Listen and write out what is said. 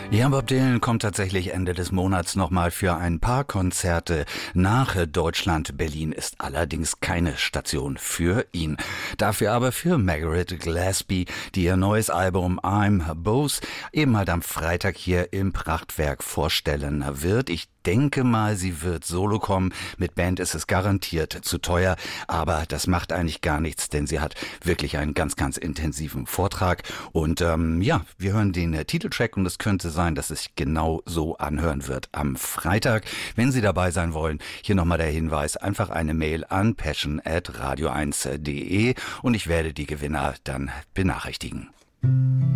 Ja, Bob Dylan kommt tatsächlich Ende des Monats nochmal für ein paar Konzerte nach Deutschland. Berlin ist allerdings keine Station für ihn. Dafür aber für Margaret Gillespie, die ihr neues Album I'm Bose eben halt am Freitag hier im Prachtwerk vorstellen wird. Ich denke mal, sie wird solo kommen. Mit Band ist es garantiert zu teuer, aber das macht eigentlich gar nichts, denn sie hat wirklich einen ganz, ganz intensiven Vortrag. Und ja, wir hören den Titeltrack und es könnte sein, dass es sich genau so anhören wird am Freitag. Wenn Sie dabei sein wollen, hier nochmal der Hinweis, einfach eine Mail an passion@radio1.de und ich werde die Gewinner dann benachrichtigen.